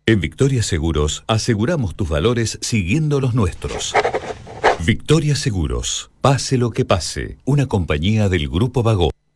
En Victoria Seguros aseguramos tus valores siguiendo los nuestros. Victoria Seguros, pase lo que pase, una compañía del Grupo Vago.